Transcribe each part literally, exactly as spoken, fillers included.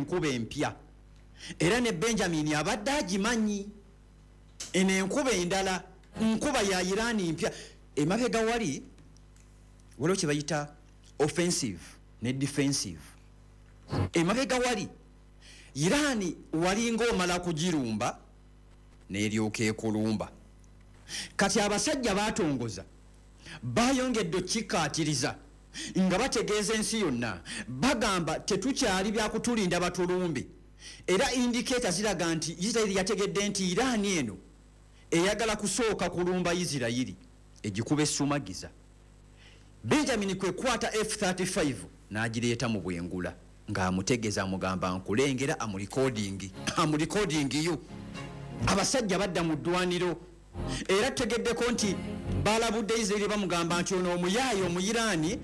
enkuba empya era ne Benjamin abadde agimanyi eno enkuba endala nkuba ya Iran mpya emabega wali waliwo kye bayita offensive ne defensive emabega wali Iran wali ng'omala kugirumba n'eryoka ekulumba kati abasajja batongoza bayongedde okikkaatiriza nga bategeeza ensi yonna bagamba tetukyali byakutulinda batulumbe era indicator ziraga nti Israel yategedde nti Iran eno eyagala kusooka kulumba Israel egikuba essumagiza Benjamin kwe kwata F thirty-five n'agireeta mu bwengula ng'amutegeeza amugamba nkulengera amu recording amu recording yo abasajja badda mu ddwaniro era tegeddeko nti balabudde Israel bamugamba nti ono omuyaayo omuyirani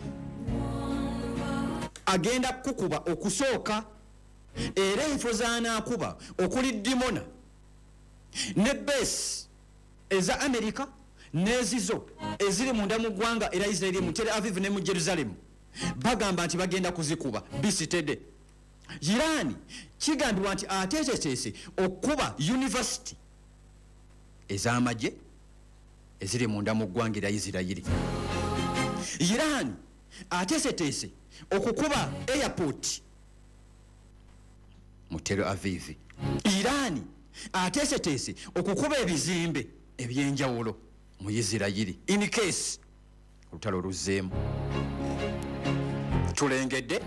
agenda kukuba okusooka era enfo zaanaakuba okuli Dimona ne base eza Amerika nezizo eziri munda mu ggwanga era Israel mu Tel Aviv ne mu Jerusalem bagamba nti bagenda kuzikuba bisitede Iran kigambibwa nti ateeteteese okuba university ez'amagye eziri munda mu ggwanga era Israel Iran ateeteteese okukuba airport mu Tel Aviv Iran ateeteteese okukuba ebizimbe ebyenjawulo mu Israel in case olutalo luzzeemu tulengedde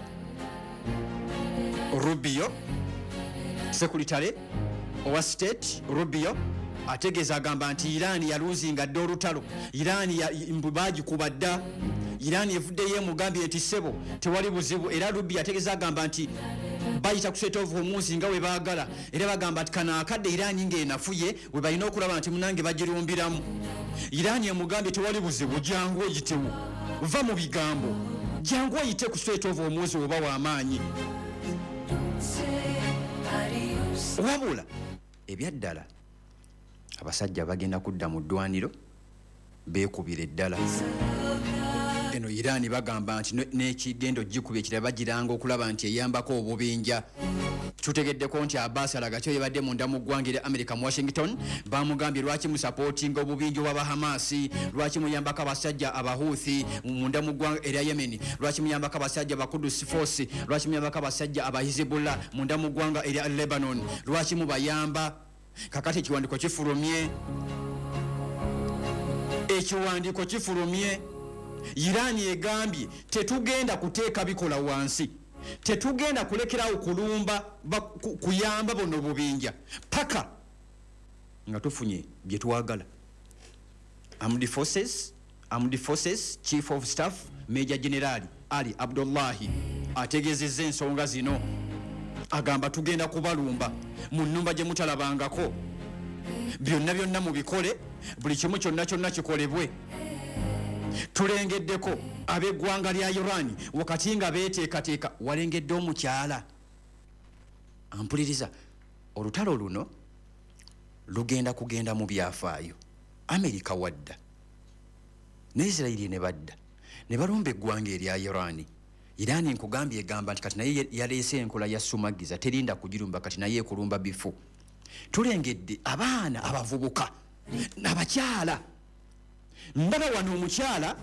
Rubio Secretary owa State Rubio ategeeza agamba nti Iran yaluzinga dde olutalo Iran mbagikuba dda Iran evuddeyo emugambye nti ssebo tewali buzibu era Rubio ategeeza agamba nti bayita ku Strait of Hormuz nga we baagala era bagamba nti kana akadde Iran ng'enafuye we balina okulaba nti munange bagirumbiramu Iran emugambye tewali buzibu jangu oyitewo va mu bigambo jangu oyite ku Strait of Hormuz oba w'amaanyi wabula ebyaddala abasajja bagenda kudda mu ddwaniro beekubira eddala eno Iran bagamba nti n'ekigendo gikuba ekirala bagiranga okulaba nti eyambako obubinja tutegeddeko nti Abbas alagakyo yebadde munda mu ggwanga erya America mu Washington bamugambye lwaki musapootinga obubinja obwa Hamasi lwaki muyambako abasajja abahuthi munda mu ggwanga erya Yemen lwaki muyambako abasajja aba Quds Force lwaki muyambako abasajja aba Hezbollah munda mu ggwanga erya Lebanon lwaki mubayamba kakati ekiwandiiko kifulumye ekiwandiiko kifulumye Iran egambye tetugenda kuteeka bikola wansi tetugenda kulekerawo kulumba kuyamba bono bubinja paka nga tufunye bye twagala Armed Forces Armed Forces Chief of Staff Major General Ali Abdullahi ategezezza ensonga zino agamba tugenda kubalumba mu nnumba gye mutalabangako byonna byonna mu bikole buli kimu kyonna kyonna kikolebwe tulengeddeko ab'eggwanga lya Iran wakati nga beeteekateeka walengedde omukyala ampuliriza olutalo luno lugenda kugenda mu byafaayo Amerika wadda ne Israeli ne badda ne balumba eggwanga erya Iran Iran nkugambye egamba nti kati naye yaleese enkola ya sumagiza terinda kugirumba kati naye ekulumba bifu tulengedde abaana abavubuka n'abakyala ndaba wano omukyala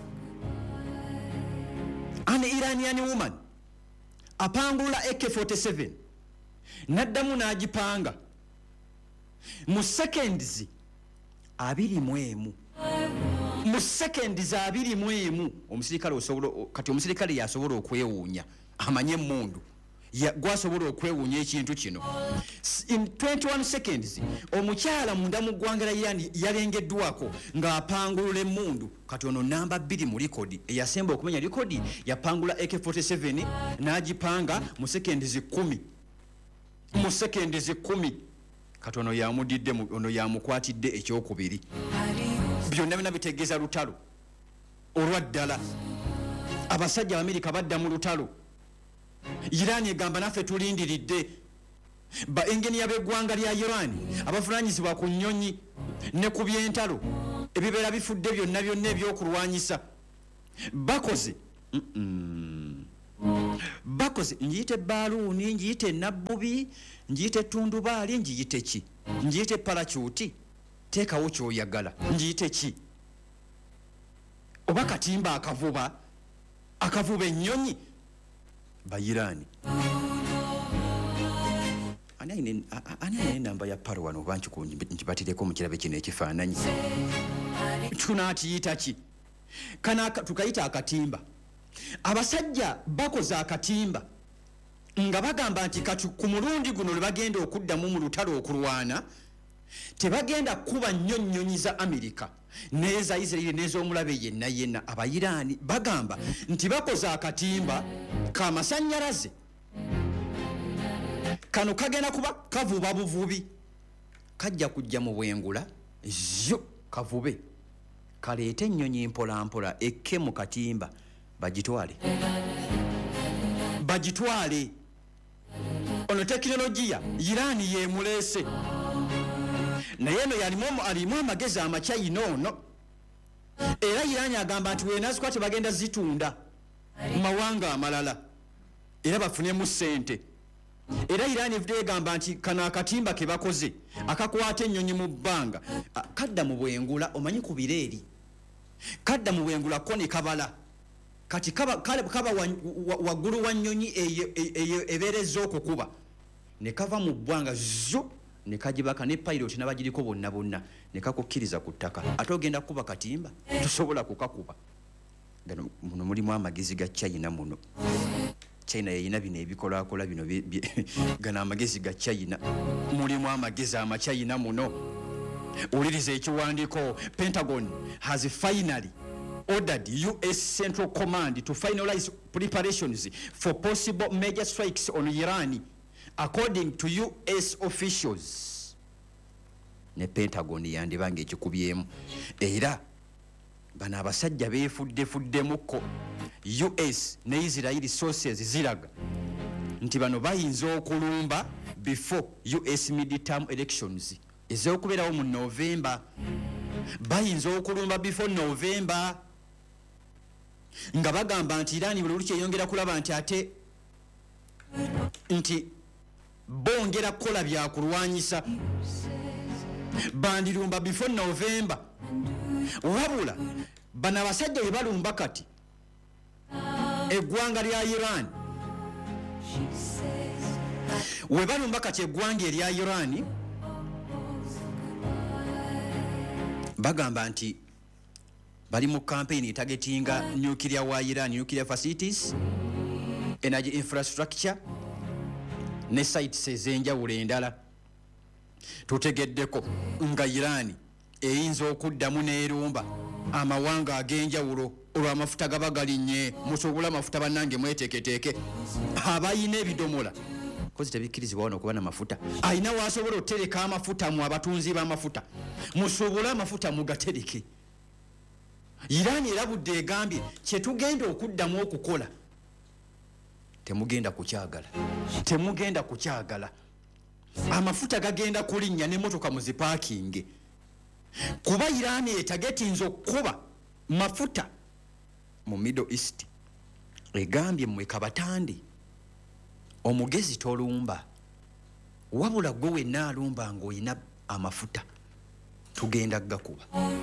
an Iranian woman apangula A K forty-seven naddamu n'agipanga mu seconds abiri mu emu mu seconds abiri mu emu omusirikale osobola kati omusirikale yasobola okwewuunya amanye emmundu gwasobola okwewuunya ekintu kino in twenty-one seconds omukyala munda mu ggwanga lya Iran yalengeddwako ng'apangulula emmundu kati ono namba bbiri mu likodi eyasemba okumenya likodi yapangula A K forty-seven n'agipanga mu seconds kumi mu seconds kumi kati ono yamudidde ono yamukwatidde ekyokubiri byonna bina bitegeeza lutalo olwaddala abasajja Amerika badda mu lutalo Iran egamba naffe tulindiridde ba engeni y'abeggwanga lya Iran abavunanyizibwa ku nnyonyi ne ku byentalo ebibeera bifudde byonna byonna ebyokulwanyisa bakoze bakoze njiyite baluni njiyite nabbubi njiyite tundubaali njiyite ki njiyite parachuti teekawo kyoyagala njiyite ki oba katimba akavuba akavuba ennyonyi bayirani ani ani namba ya paro wano banchi ku njibatireko mu kirabe kino ekifaananyi tunaatiyita ki kana tukayita akatimba abasajja bakoze akatimba nga bagamba nti katu ku mulundi guno lwe bagenda okuddamu mu lutalo okulwana tebagenda kuba nnyonnyonyi za Amerika neza Israeli n'ez'omulabe yenna yenna abayirani bagamba nti bakoze akatimba k'amasannyalaze kano kagenda kuba kavuba buvubi kajja kujja mu bwengula zyo kavube kaleete ennyonyi mpolampola ekke mu katimba bagitwale bagitwale ono tekinologiya Irani yeemulese naye eno yalimu alimu amagezi amakyayina ono era Irani agamba nti weenazikuba tebagenda zitunda mu mawanga amalala era bafunemu ssente era Irani evudde egamba nti kano akatimba ke bakoze akakwata ennyonyi mu bbanga kadda mu bwengula omanyi ku bireeri kadda mu bwengula ko ne kabala kati kaba kaba waggulu wa nnyonyi eyo ebeereza okukuba ne kava mu bbwanga zo ne kagibaka ne pilot n'abagiriko bonna bonna ne kakukkiriza ku ttaka ate ogenda kukuba katimba tosobola kukakuba gano muno mulimu amagezi ga China muno China yeyina bino ebikolakola bino gana amagezi ga China mulimu amagezi ama China muno uliriza ekiwandiiko Pentagon has finally ordered U S Central Command to finalize preparations for possible major strikes on Iran according to U S officials. Ne Pentagon yandibange ekikubyemu era bana abasajja beefudde fuddemuko U S ne Israel sources ziraga nti bano bayinza okulumba before U S midterm elections ez'okubeerawo mu November bayinza okulumba before November nga bagamba nti Iran buli luki eyongera kulaba nti ate nti bongera kukola byakulwanyisa bandirumba before November wabula bana abasajja bwe balumba kati eggwanga lya Iran we balumba kati eggwanga erya Iran bagamba nti bali mu campaign targetinga nuclear wa Iran nuclear facilities energy infrastructure ne sites ezenjawulo endala tutegeddeko nga Iran eyinza okuddamu n'erumba amawanga ag'enjawulo olw'amafuta gaba galinnye musobola amafuta bannange mweteeketeeke abayina ebidomola kozi tebikkirizibwa wano okuba n'amafuta ayina waasobola otereka amafuta mu abatunzi b'amafuta musobola amafuta mugatereke Iran erabudde egambye kyetugenda okuddamu okukola temugenda kukyagala temugenda kukyagala amafuta gagenda kulinnya n'emmotoka muzipaakinge kuba Iran etagetinza okuba mafuta mu Middle East egambye mmwe kabatande omugezi tolumba wabula gwe wenna alumba ng'olina amafuta tugenda gakuba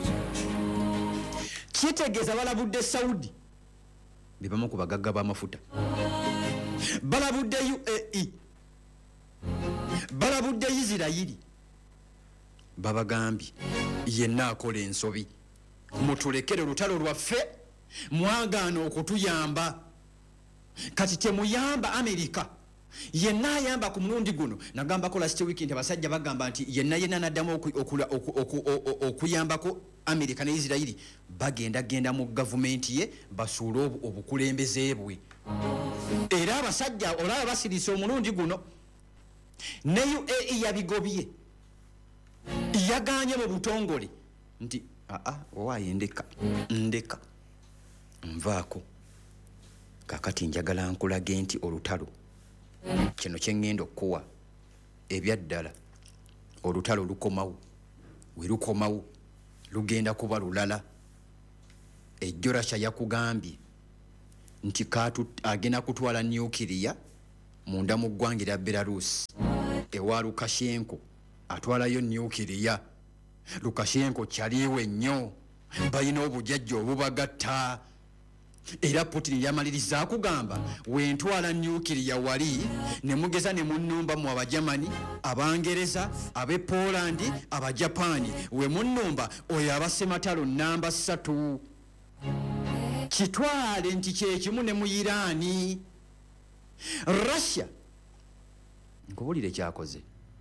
kitegeeza balabudde Saudi be bamu ku bagagga b'amafuta balabudde U A E balabudde Isirayiri babagambye yenna akola ensobi mutulekere olutalo lwaffe mwagaana okutuyamba kati temuyamba Amerika yenna ayamba ku mulundi guno nagambako last week nti abasajja bagamba nti yenna yenna naddamu okuyambako Amerika ne Isirayiri bagenda genda mu gavumenti ye basuule obukulembeze bwe era abasajja olaba basirisa omulundi guno ne U A E yabigobye yaganye mu butongole nti aa owaye ndeka ndeka nvaako kakati njagala nkulage nti olutalo kino kyengenda okuwa ebyaddala olutalo lukomawo we lukomawo lugenda kuba lulala ejjo Russia yakugambye nti katu agenda kutwala nuclear munda mu ggwanga lya Belarus ewa Lukashenko atwalayo nuclear. Lukashenko kyaliwe nnyo balina obujjajja obubagatta era Putin yamaliriza kugamba wentwala nuclear wali ne mugeza ne munnumba mu Abajamani, Abangereza, Abe Poland, Abajapani, we munnumba oyo abasematalo namba ssatu. Kitwale nti kyekimu ne mu Irani. Russia nkubulire kyakoze.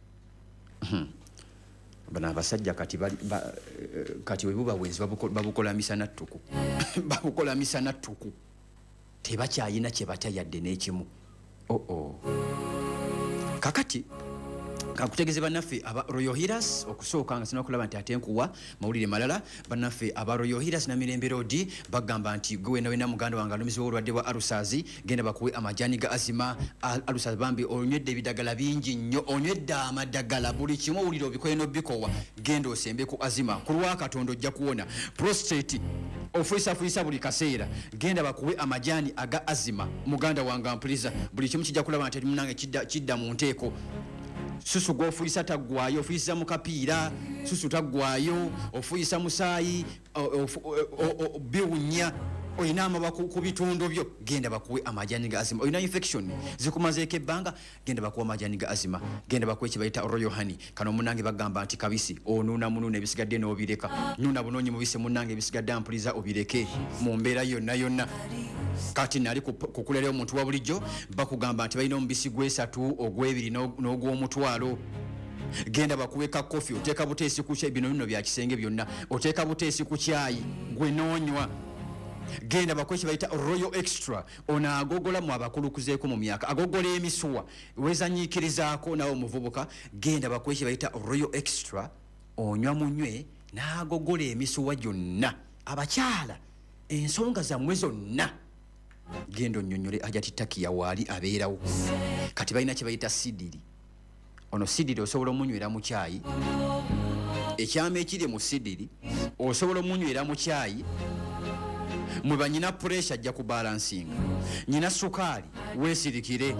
Bana abasajja kati bali ba, kati webuba wenzi babukola misana ttuku babukola misana ttuku tebakyayina kye batayadde n'ekimu. oh oh kakati kakutegeze bannaffe aba Royal Healers okusooka nga sinakulaba nti ate nkuwa mawulire malala. Bannaffe aba Royal Healers na Mirembe Road bagamba nti gwe na wena muganda wange alumizi w'olwadde bwa alusazi genda bakuwe amajani ga azima. Alusazi bambi onywedde ebidagala bingi nnyo, onywedde amadagala buli kimu owulira obikoye n'obikowa, genda osembe ku azima ku lwa Katonda ojja kuwona. Prostate ofuisafuyisa buli kaseera genda bakuwe amajani aga azima muganda wange ampuliza buli kimu kijja kulaba nti munange kidda, kidda mu nteeko. Susu gofuyisa taggwayo, ofuyisa mu kapiira, susu taggwayo, ofuyisa musaayi, biwunya, oyina amaba ku bitundu byo, genda bakuwe amajani ga azima. Oyina infection zikumazeeko ebbanga, genda bakuwe amajani ga azima. Genda bakuwe kye bayita Royal Honey. Kano munange bagamba nti kabisi onuuna munuuna ebisigadde n'obireka. Nuuna bunoonyi mubisi munange ebisigadde ampuliza obireke mu mbeera yonna yonna. Kati nali kukulera omuntu wa bulijjo bakugamba nti balina omubisi gw'esatu ogw'ebiri n'ogw'omutwalo. Genda bakuweka kofi, oteeka buteesi ku kyayi, bino bino bya kisenge byonna, oteeka buteesi ku kyayi gwe noonywa. Genda bakuwe kye bayita Royal Extra, ono agogola mu abakulukuzeeko mu myaka, agogola emisuwa wezanyiikirizaako nawe omuvubuka. Genda bakuwe kye bayita Royal Extra, onywa munywe n'agogola emisuwa gyonna. Abakyala ensonga zammwe zonna gendo nnyonnyole Hajati Takiya waali abeerawo. Kati balina kye bayita sidiri. Ono sidiri osobola omunywera mu kyayi. Ekyama ekiri mu sidiri osobola omunywera mu kyayi. Mwe banyina pressure ajja kubalansinga, nyina sukaali weesirikire,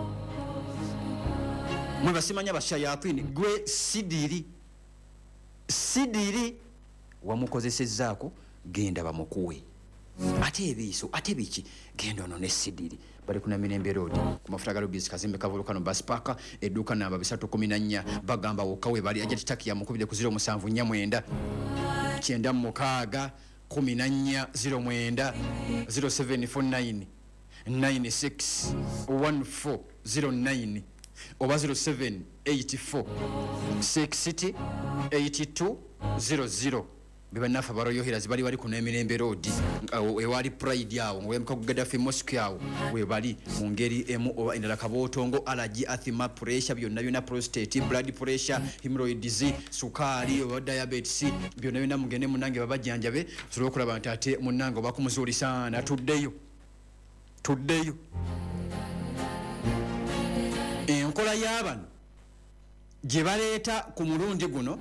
mwe basimanya bashayatini gwe sidiri. Sidiri wamukozesezzaako, genda bamukuwe. Ate ebiiso ate biki genda ono ne sidiri. Bali kuna Mirembe Road ku mafuta ga Lubisi kazimbe kavolukano bus park edduuka namba bisatu kumi na nnya bagamba wokawe bali Hajati Takiya mukubire ku zero musanvu nnya mwenda kyenda mukaaga kumi na nnya zero mwenda zero seven four nine nine six one four zero nine oba zero seven eight four six eight two zero zero. Bibanafa baro yohirazi bali bali kuna Mirembe Road ewali Pride yawo ngwemka ku Gaddafi Mosque yawo we bali mu ngeri emu oba endala kabotongo, allergy, asthma, pressure byonna byonna, prostate, blood pressure, hemorrhoid disease, sukali oba diabetes byonna byonna mugende munange babajjanjabe tulo okulaba nti ate munange oba kumuzulisa na tuddeyo tuddeyo. Enkola y'abano gye baleeta ku mulundi guno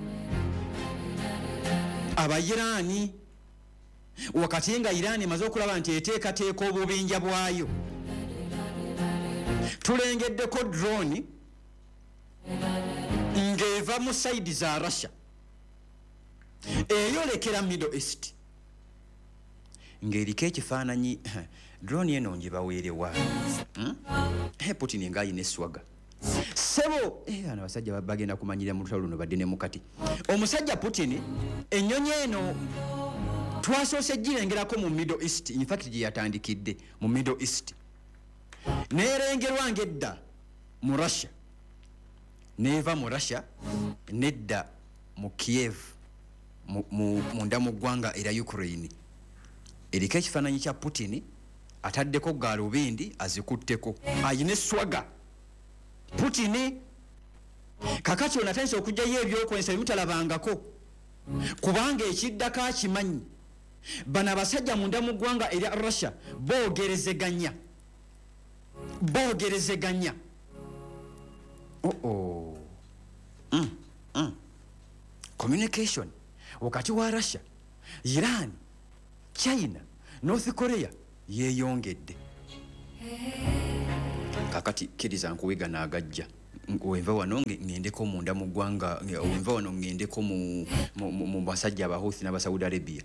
Abayirani wakati nga Irani emaze okulaba nti eteekateeka obubinja bwayo. Tulengeddeko drone ng'eva mu saidi za Russia eyolekera Middle East ng'eriko ekifaananyi. Drone eno ngibaweerewa hmm? He Putin ng'ayina eswaga sebo eh ana basajja bagenda kumanyira mu lutalo luno badde ne mukati. Omusajja Putin ennyonyi eno twasoose girengerako mu Middle East, in fact gye yatandikidde mu Middle East neerengerwa ng'edda mu Russia, neeva mu Russia nedda mu Kiev munda mu ggwanga era Ukraine. Eriko ekifaananyi kya Putin ataddeko gaalubindi azikutteko, ayina eswaga Putin. Kakati ono atandise okugyayo ebyokwesa ebimutalabangako kubanga ekiddako akimanyi. Bano abasajja munda mu ggwanga erya Russia boogerezeganya boogerezeganya oh oh mm, mm. Communication wakati wa Russia, Iran, China, North Korea yeeyongedde. kakati kiriza nkuwiga n'agajja wenva wano ngendeko munda mu ggwanga wenva wano ngendeko mu mu basajja abahouthi n'abasaudi arabia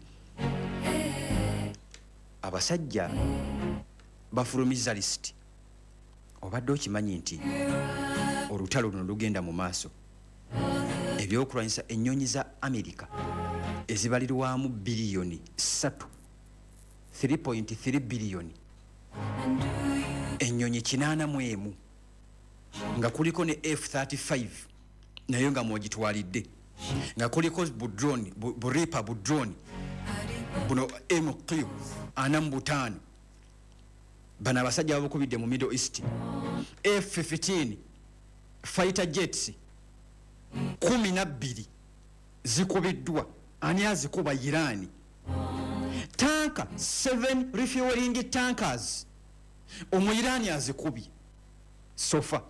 abasajja bafulumiza list obadde okimanyi nti olutalo luno lugenda mu maaso ebyokulwanyisa ennyonyi za amerika ezibalirwamu biliyoni ssatu three point three biliyoni ennyonyi kinaana mu emu nga kuliko ne F thirty-five nayo nga mwogitwalidde nga kuliko budroni buripa budroni buno M Q ana mu butaano bana abasajja babukubidde mu Middle East F fifteen fighter jets kumi na bbiri zikubiddwa ani azikuba Irani tanka seven refueling tankers omuyirani azikubye sofa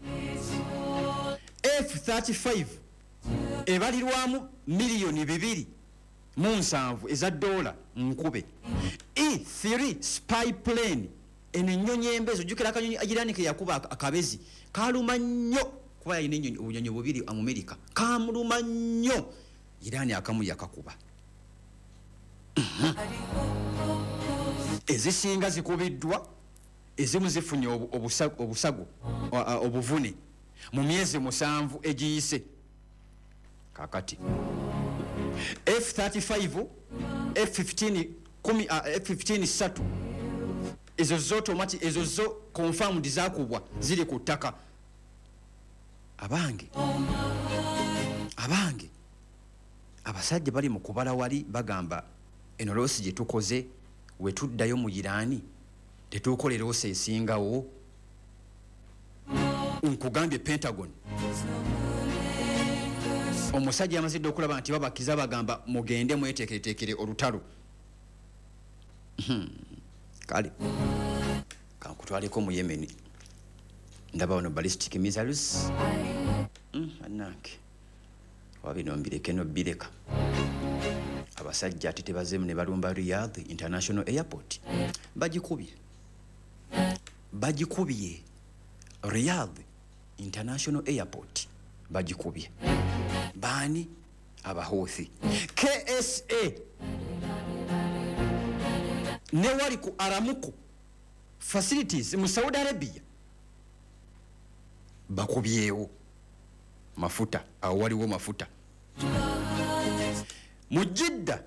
F thirty-five ebalirwamu miliyoni bibiri mu nsanvu eza dola nkube E three spy plane ennyonyi embezo jukira akanyonyi Irani ke yakuba akabezi kaluma nnyo kuba yine ennyonyi obunyonyi bubiri mu Amerika kamuluma nnyo Irani akamu yakakuba ezisinga zikubiddwa ezimu zifunye obusago obusago obuvune mu myezi musanvu egiyise kakati F thirty-five F fifteen kumi F fifteen satu ezo zoto mati ezo zo confirmed zakubwa zili ku ttaka abange abange abasajja bali mu kubala wali bagamba eno losi gye tukoze we tuddayo mu Irani tetukolera ose esingawo nkugambye Pentagon omusajja amazidde okulaba nti babakiza bagamba mugende mwetekeretekere olutalo kale kankutwaleko mu Yemen ndaba ono ballistic missiles ananke wabino mbireke no bireka abasajja ate tebazemu ne balumba Riyadh International Airport bagikubye bagikubye Riyadh International Airport bagikubye bani abahouthi K S A ne wali ku Aramuko facilities mu Saudi Arabia bakubyewo mafuta awo waliwo mafuta mu Jeddah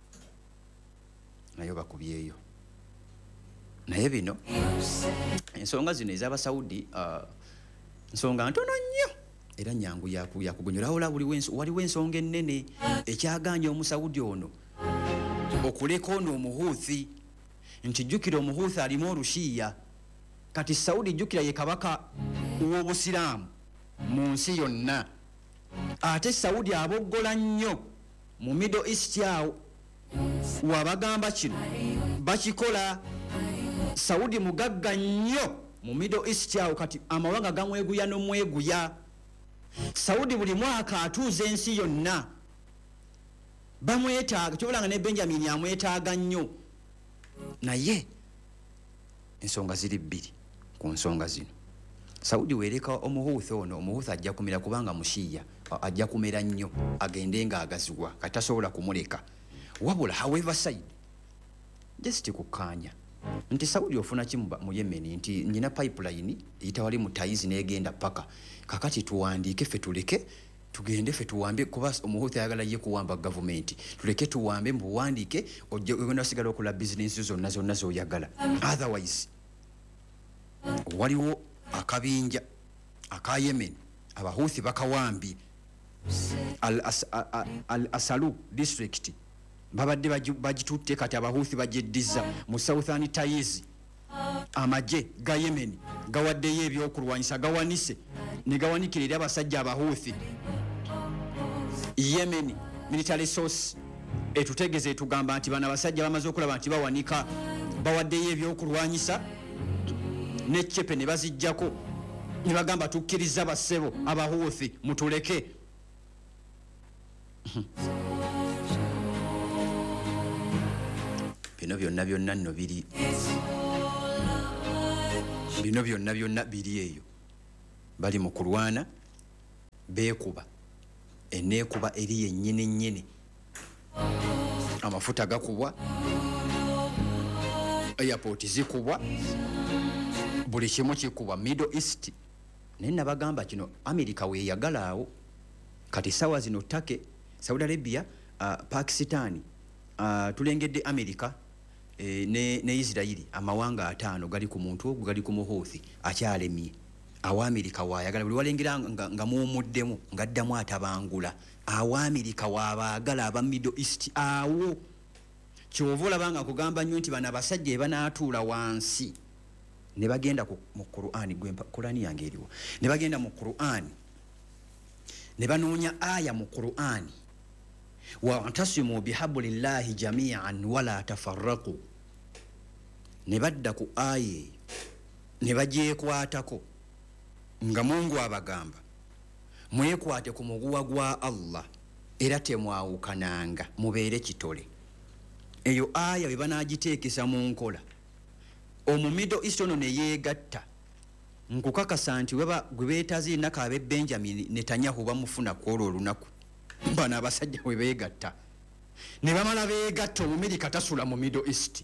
nayo bakubyeyo naye bino ensonga zino ez'abasaudi uh, nsonga ntono nnyo era nyangu yakugonyolawo la waliwo ensonga ennene ekyaganya omusaudi ono okuleka ono omuhuuthi nti jjukira omuhuuthi alimu olushiya kati Saudi jjukira ye kabaka w'obusiraamu mu nsi yonna ate Saudi aboggola nnyo mu Middle East awo wabagamba kino bakikola Saudi mugagga nnyo mu Middle East awo kati amawanga gamweguya n'omweguya Saudi buli mwaka atuuza ensi yonna bamwetaaga kyobulanga ne Benjamin amwetaaga nnyo naye ensonga ziri bbiri ku nsonga zino Saudi wereka omuhuuthi ono omuhuuthi ajja kumira kubanga mushiya ajja kumera nnyo agende nga agazibwa kati tasobola kumuleka wabula however side just kukanya nti Saudi ofuna kimu mu Yemen nti nyina pipeline eyitawali mu Taiz negenda paka kakati tuwandiike fe tuleke tugende fe tuwambe kuba omuhuuthi ayagala ye kuwamba government tuleke tuwambe mbuwandiike ojje ogenda sigala okola business zonna zonna zoyagala otherwise waliwo akabinja aka Yemen abahuuthi bakawambi al, as, a, a, al Asalu district babadde bagitutte kati abahuuthi bajeddiza mu Southern Taiz amaje ga Yemen gawaddeyo ebyokulwanyisa gawanise ne gawanikirira abasajja abahuuthi Yemen military source etutegeze etugamba nti bana abasajja bamaze okulaba nti bawanika bawaddeyo ebyokulwanyisa n'eccepe ne bazijjako ne bagamba tukkiriza bassebo abahuuthi mutuleke bino byonna byonna nno biri bino byonna byonna biri eyo bali mu kulwana beekuba eneekuba eri yennyini nnyini amafuta gakubwa airport zikubwa buli kimu kikubwa Middle East naye nabagamba kino America weeyagalaawo kati sawa zino Turkey Saudi Arabia uh, Pakistan uh, tulengedde America eh, ne, ne Israeli amawanga ataano gali ku muntu ogwo gali ku Muhouthi akyalemye awa America waayagala buli walengera nga, nga muumuddemu ngaddamu atabangula awa America waabaagala aba Middle East awo kyova olabanga kugamba nnyo nti bano abasajja banaatuula wansi ne bagenda mu Qur'ani gwe Qur'ani yange eriwo ne bagenda mu Qur'ani ne banoonya aya mu Qur'ani wa antasimu bihablillahi jami'an wala tafarraqu ne badda ku aya ne bagyekwatako nga Mungu abagamba mwekwate ku muguwa gwa Allah era temwawukananga mubeere kitole eyo aya bwe banagiteekesa mu nkola omu Middle East ono ne yeegatta nkukakasa nti weba gwe beetazi nnaka abe Benjamin Netanyahu bamufuna kwolwo olunaku bano abasajja we beegatta ne bamala beegatta Omumerica tasula mu Middle East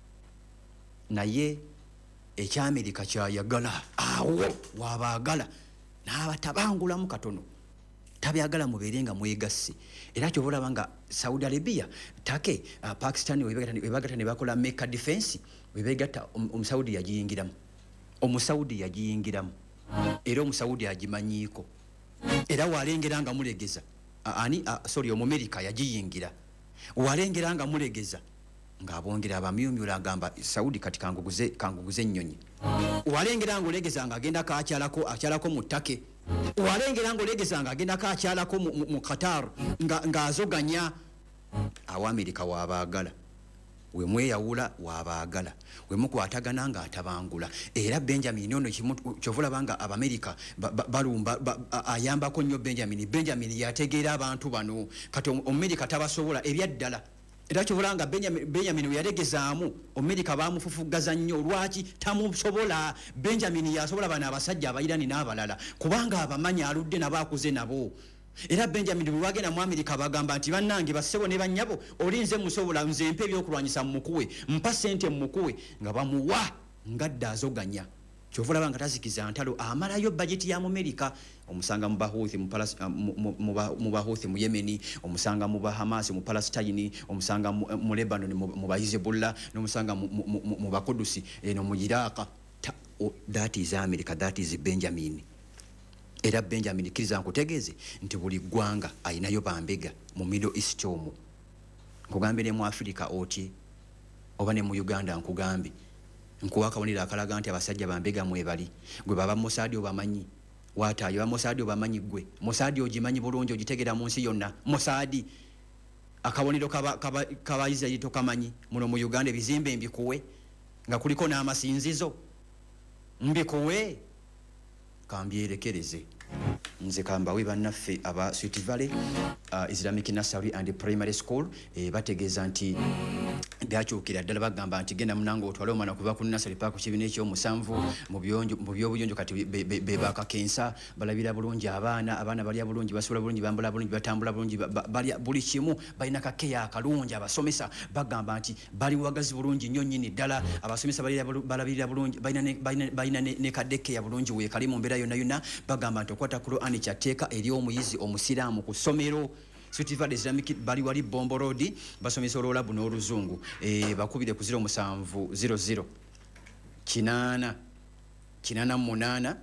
naye eky'Amerika kyayagala awo waabaagala n'abatabangulamu katono tabyagala mubeere nga mwegasse era kyobola banga Saudi Arabia Turkey uh, Pakistan webagatta ne bakola Mecca defense webegatta omusaudi yagiyingiramu omusaudi yagiyingiramu era omusaudi agimanyiiko era walengera nga mulegeza uh, ani uh, sorry Omumerica yagiyingira walengera nga mulegeza ng'abongera abamyumyula agamba Saudi kati kanguguze kanguguze ennyonyi walengera nga olegeza nga agenda kakyalako akyalako mu Turkey walengera nga olegeza nga agenda kakyalako mu, mu, mu Qatar nga ng'azoganya awa America waabaagala we mweyawula waabaagala we mukwatagana nga atabangula era Benjamin ono kyovula banga Abamerika balumba ba, ba, ayambako nnyo Benjamin Benjamin yategeera abantu bano kati Omumerica tabasobola ebyaddala era kyovulanga Benjamin Benjamin we yalegezaamu Omumerica bamufufuggaza nnyo lwaki tamusobola Benjamin yasobola bana abasajja abayirani n'abalala kubanga abamanyi aludde nabaakuze nabo era Benjamin bwe bagenda mu America bagamba nti bannange bassebo ne bannyabo olinze musobola nze mpe ebyokulwanyisa mumukuwe mpa ssente mumukuwe nga bamuwa ngadda azoganya kyovula banga tazikiza ntalo amalayo budget ya America omusanga mu Bahouthi mu mu Bahouthi mu Yemeni omusanga mu Bahamas mu Palestine omusanga mu Lebanon mu Hezbollah n'omusanga mu Bakudusi eno mu Iraq that is America that is Benjamin era Benjamin kiriza nkutegeeze nti buli ggwanga ayinayo bambega mu Middle East omwo nkugambire mu Africa oti oba ne mu Uganda nkugambe nkuwaka bonira akalaga nti abasajja bambega mwe bali gwe baba Mossad obamanyi watayo ba Mossad obamanyi gwe Mossad ogimanyi bulungi ogitegera mu nsi yonna Mossad akabonero kaba kaba, kaba Israel tokamanyi muno mu Uganda ebizimbe mbikuwe nga kuliko n'amasinzizo mbikuwe kambyerekereze nze kambawe bannaffe aba Sweet Valley uh, Islamic Nursery and Primary School e, bategeeza nti byakyukira ddala bagamba nti genda munango otwale omwana kuva ku nursery paka ku kibiina ekyomusanvu mu byonjo mu byobuyonjo kati bebakakensa balabira bulungi abaana abaana balya bulungi basobola bulungi bambula bulungi batambula bulungi balya buli kimu balina kakeya akalungi abasomesa bagamba nti bali wagazi bulungi nnyo nnyini ddala abasomesa balabirira bulungi balina ne kadeke ya bulungi weekali mu mbeera yonna yonna bagamba nti okwata Qur'ani kyateeka eri omuyizi omusiraamu ku ssomero Sweet Valley Islamic bali wali Bombo Road basomesa olulabu n'oluzungu e, bakubire ku zero musanvu zero zero kinana kinana munana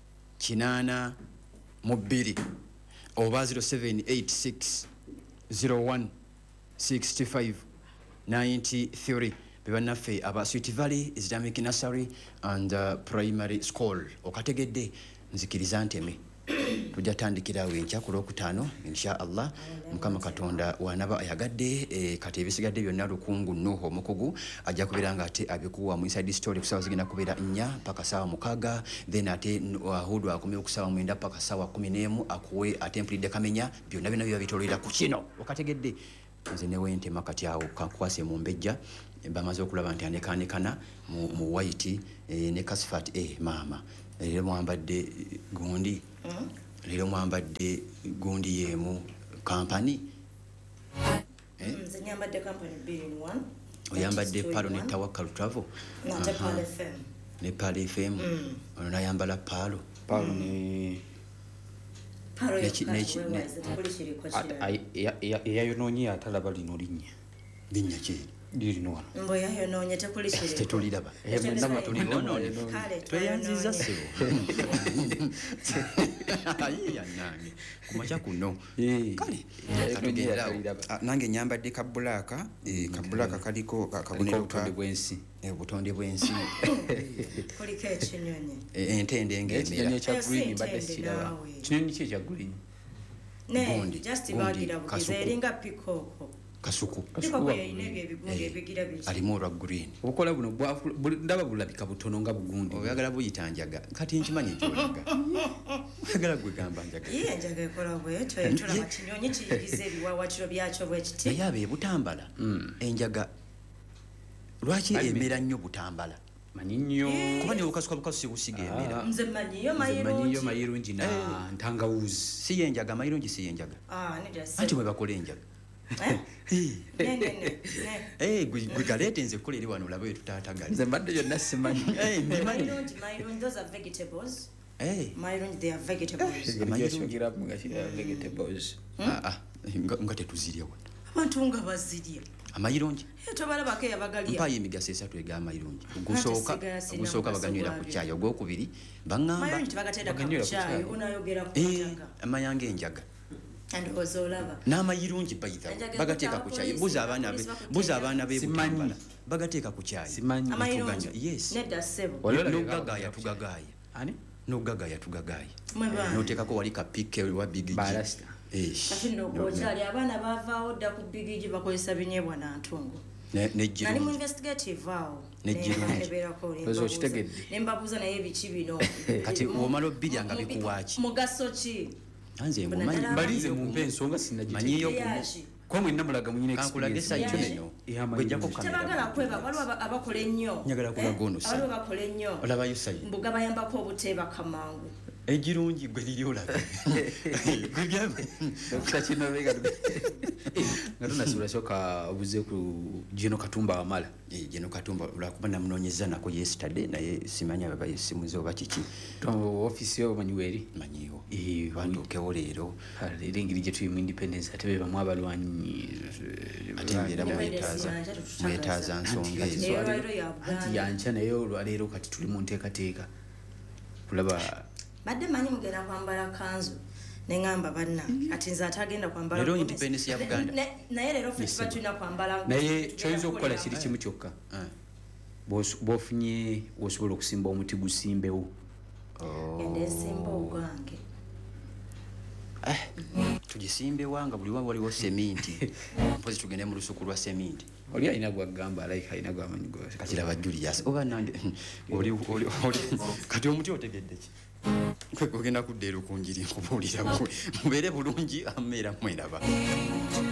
kinana mubiri oba zero seven eight six zero one six five nine three bebannaffe aba Sweet Valley Islamic Nursery and uh, Primary School okategedde nzikiriza nteme tujja tandikirawo enkya ku lwokutaano insha Allah mukama katonda wanaba ayagadde e, kati ebisigadde byonna lukungu Nuhu omukugu ajja kubeera nga ate abikuwa mu inside story kusawa zigenda kubeera nnya paka sawa mukaga then ate Hudu akomye okusawa mwenda paka sawa kumi n'emu akuwe ate mpulidde kamenya byonna byonna biba bitolera ku kino okategedde nze newe ntema kati awo kankwase mu mbejja bamaze okulaba nti anekanekana mu, mu white eh, ne kasifat eh, mama leero mwambadde gundi mm? leero mwambadde gundi yemu kampani eh? mm, nyambadde kampani two in one oyambadde palo ne Tawakal Travel na Palo F M ne Palo F M mm. ono nayambala palo palo mm. ne palo eyayononye atalaba lino linnya linnya ki lirino wano mbo yayononye tekuli kiri tetuliraba tweyanziza sebo ayiya nange kumacha kuno kale nange nyambadde kabulaka kabulaka kaliko kabonero ka bwensi obutonde bwensi kuliko ekinyonyi entende ng'emera ekya green badde kiraba kinyonyi ki ekya green ne just bagira bukize eringa pikoko kasuku kasuku yinebye ebigundi ebigira biki alimu olwa green obukola buno ndaba bulabika butono nga bugundi oyagala buyitanjaga kati nkimanyi gyolaga oyagala gwegamba njaga iye njaga ekola bwekyo etulaba kinyonyi kiyigiza ebiwawatiro byakyo bwekiti naye abe butambala enjaga lwaki emera nnyo butambala manyi nnyo kuba ne bukasuka bukasusi busiga emera nze manyiyo mayirungi mayirungi na ntangawuzi si yenjaga mayirungi si yenjaga anti mwe bakola enjaga gwe galeete nze kukola eri wano olaba we tutaatagali nze mbadde yonna simanyi nga tetuzirya wano abantu nga bazirya amayirungi tobalabako eyabagalya mpayo emigaso esatu ega amayirungi ogusooka ogusooka baganywera ku caayi ogwokubiri baŋŋamba amayanga enjaga n'amayirungi bayita bagateeka ku caayi buza abaana buza abaana bebutambala bagateeka ku caayi yes nogagaaya tugagaaya nogagaaya tugagaaya noteekako wali kapike wa bigiji kati nogokyali abaana bavaawo dda ku bigiji bakozesa binyebwa nantungo nali mu investigative awo nembabuuza naye biki bino kati omala obbirya nga bikuwaaki mugaso ki anze mbalize mumpe ensonga sinnagimanyiyo kwa mwenna mulaga munyina kankulage sayito neno gwejjako tebagala kweba waliwo abakola ennyo njagala kulaga ono waliwo bakola ennyo olabayo sayito mbuga bayambako obuteeba kamangu egirungi gwe liri olaga nga tunasibula soka obuze ku Gino Katumba wamala Gino Katumba lwakuba namunoonyeza nako yesterday naye simanyi ababa yesimuze oba kiki ofisi yo manyi weri manyiwo wandukewo leero era engeri gye tuli mu independence ate be bamu abalwanyi ate mbeera mwetaaza nsonga ezo anti yanca naye olwaleero kati tuli mu nteekateeka kulaba badde manyi mugenda kwambala kanzu nengamba banna ati nze atagenda kwambala leero independence ya Buganda naye leero ffe tuba tulina kwambala naye kyoyinza okukola kiri kimu kyokka bw'ofunye wosobola okusimba omuti gusimbewo endesimba ogwange tugisimbewa nga buli wa waliwo seminti mpozi tugende mu lusuku lwa seminti oli alina gwagamba like alina gwamanyi gwa kakiraba Julius oba nande oli kati omuti otegedde ki kwe kugenda kuddeera okunjiri nkubuulira mubeere bulungi ameera mweraba